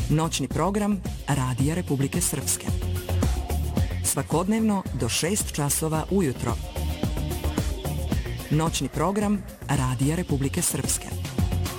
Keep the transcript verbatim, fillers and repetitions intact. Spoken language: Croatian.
Noćni program Radija Republike Srpske. Svakodnevno do šest časova ujutro. Noćni program Radija Republike Srpske.